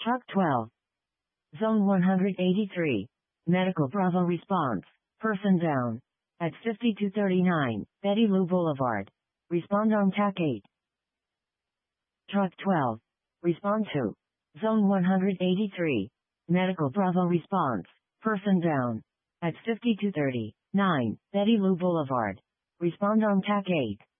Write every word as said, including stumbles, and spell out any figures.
Truck twelve. Zone one hundred eighty-three. Medical Bravo response. Person down. At fifty-two thirty-nine, Betty Lou Boulevard. Respond on T A C eight. Truck twelve. Respond to. Zone one hundred eighty-three. Medical Bravo response. Person down. At fifty-two thirty-nine, Betty Lou Boulevard. Respond on T A C eight.